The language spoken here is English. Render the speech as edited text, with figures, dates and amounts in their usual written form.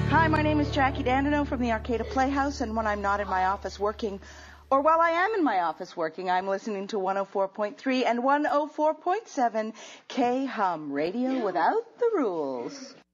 Hi, my name is Jackie Dandino from the Arcata Playhouse, and when I'm not in my office working, or while I am in my office working, I'm listening to 104.3 and 104.7 K-Hum, radio without the rules.